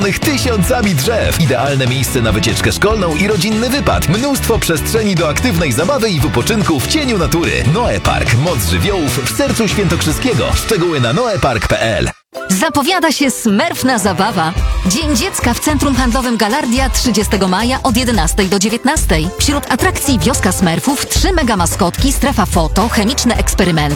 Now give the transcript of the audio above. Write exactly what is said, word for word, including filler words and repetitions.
tysiącami drzew. Idealne miejsce na wycieczkę szkolną i rodzinny wypad. Mnóstwo przestrzeni do aktywnej zabawy i wypoczynku w cieniu natury. Noe Park. Moc żywiołów w sercu świętokrzyskiego. Szczegóły na noepark kropka p l. Zapowiada się smerfna zabawa. Dzień Dziecka w Centrum Handlowym Galardia trzydziestego maja od jedenastej do dziewiętnastej. Wśród atrakcji Wioska Smerfów, trzy mega maskotki, strefa foto, chemiczne eksperymenty,